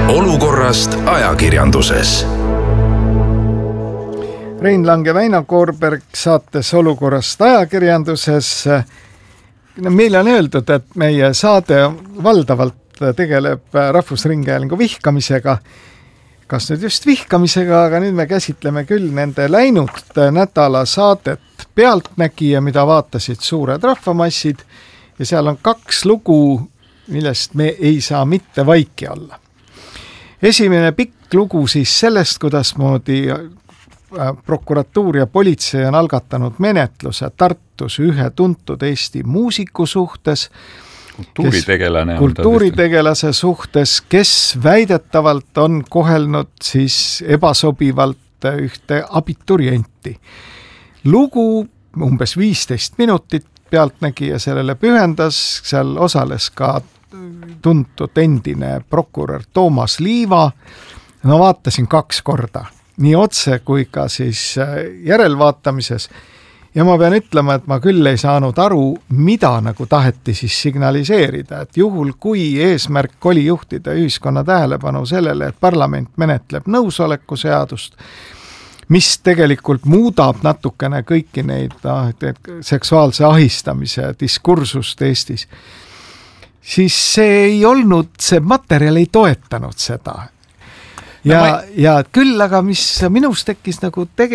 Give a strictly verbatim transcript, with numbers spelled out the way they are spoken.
Olukorrast ajakirjanduses. Rein Lang ja Väino Koorberg saates Olukorrast ajakirjanduses. Meile on öeldud, et meie saade valdavalt tegeleb Rahvusringhäälingu vihkamisega. Kas nüüd just vihkamisega, aga nüüd me käsitleme küll nende läinud nädala saadet Pealtnägija, mida vaatasid suured rahvamassid, ja seal on kaks lugu, millest me ei saa mitte vaiki olla. Esimene pikk lugu siis sellest, kuidas moodi prokuratuur ja politsei on algatanud menetluse Tartus ühe tuntud Eesti muusiku suhtes, kultuuritegelane kultuuritegelase suhtes, kes väidetavalt on kohelnud siis ebasobivalt ühte abiturienti. Lugu umbes viisteist minutit Pealtnägija sellele pühendas, seal osales ka tuntud endine prokurör Toomas Liiva. Ma vaatasin kaks korda, nii otse kui ka siis järelvaatamises. Ja ma pean ütlema, et ma küll ei saanud aru, mida nagu taheti siis signaliseerida, et juhul kui eesmärk oli juhtida ühiskonna tähelepanu sellele, et parlament menetleb nõusoleku seadust, mis tegelikult muudab natukene kõiki neid seksuaalse ahistamise diskursust Eestis, siis see ei olnud, see materjal ei toetanud seda. Ja, no ma... ja küll, aga mis minus tekkis nagu tegelikult